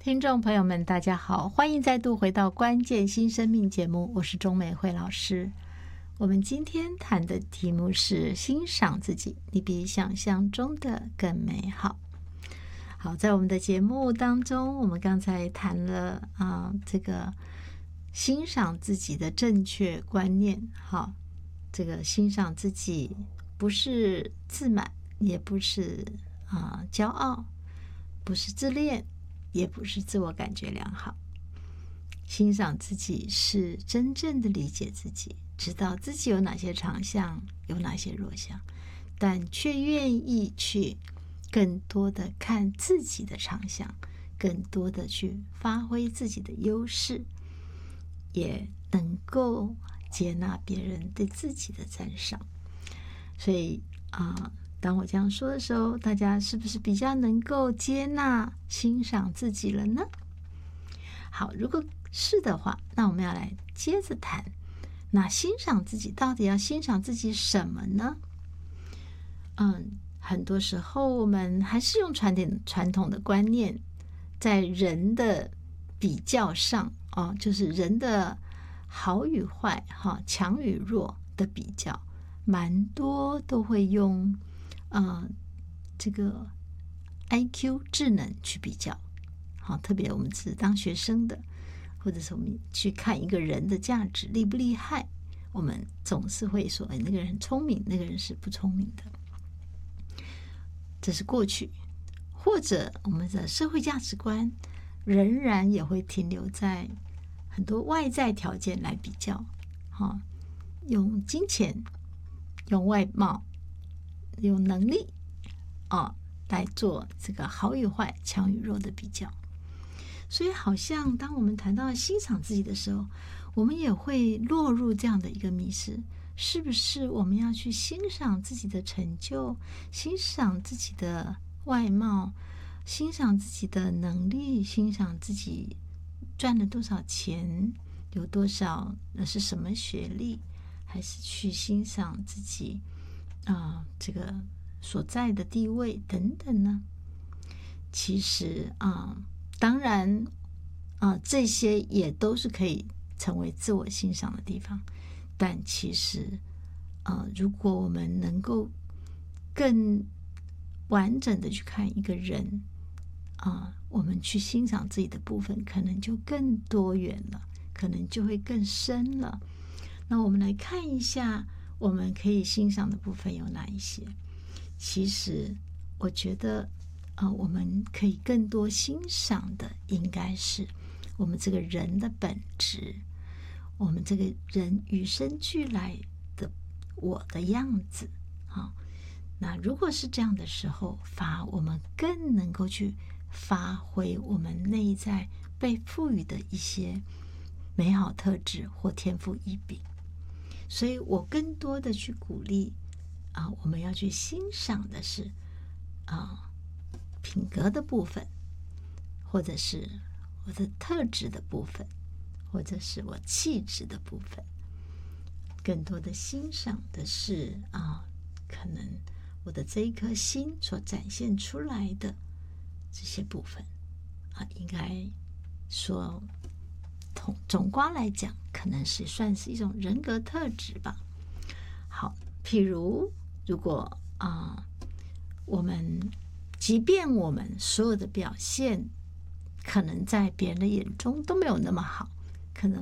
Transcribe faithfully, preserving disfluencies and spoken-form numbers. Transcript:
听众朋友们大家好，欢迎再度回到关键新生命节目，我是钟美惠老师。我们今天谈的题目是欣赏自己，你比想象中的更美好。好，在我们的节目当中，我们刚才谈了啊、呃，这个欣赏自己的正确观念。好，这个欣赏自己不是自满，也不是啊、呃、骄傲，不是自恋，也不是自我感觉良好。欣赏自己是真正的理解自己，知道自己有哪些长项，有哪些弱项，但却愿意去更多的看自己的长项，更多的去发挥自己的优势，也能够接纳别人对自己的赞赏。所以啊、呃当我这样说的时候，大家是不是比较能够接纳、欣赏自己了呢？好，如果是的话，那我们要来接着谈，那欣赏自己到底要欣赏自己什么呢？嗯，很多时候我们还是用传统传统的观念，在人的比较上哦，就是人的好与坏、哈、强与弱的比较，蛮多都会用。呃，这个 I Q 智能去比较，好，特别我们是当学生的，或者是我们去看一个人的价值厉不厉害，我们总是会说，哎，那个人很聪明，那个人是不聪明的。这是过去，或者我们的社会价值观仍然也会停留在很多外在条件来比较，哈，用金钱，用外貌。用能力哦来做这个好与坏、强与弱的比较，所以好像当我们谈到欣赏自己的时候，我们也会落入这样的一个迷失：是不是我们要去欣赏自己的成就，欣赏自己的外貌，欣赏自己的能力，欣赏自己赚了多少钱，有多少那是什么学历，还是去欣赏自己？啊、呃，这个所在的地位等等呢？其实啊、呃，当然啊、呃，这些也都是可以成为自我欣赏的地方。但其实呃，如果我们能够更完整的去看一个人啊、呃，我们去欣赏自己的部分，可能就更多元了，可能就会更深了。那我们来看一下。我们可以欣赏的部分有哪一些？其实我觉得呃，我们可以更多欣赏的应该是我们这个人的本质，我们这个人与生俱来的我的样子啊。那如果是这样的时候，反而我们更能够去发挥我们内在被赋予的一些美好特质或天赋异禀。所以我更多的去鼓励啊，我们要去欣赏的是啊品格的部分，或者是我的特质的部分，或者是我气质的部分。更多的欣赏的是啊，可能我的这一颗心所展现出来的这些部分啊，应该说。总括来讲，可能是算是一种人格特质吧。好，譬如如果啊、呃，我们即便我们所有的表现，可能在别人的眼中都没有那么好，可能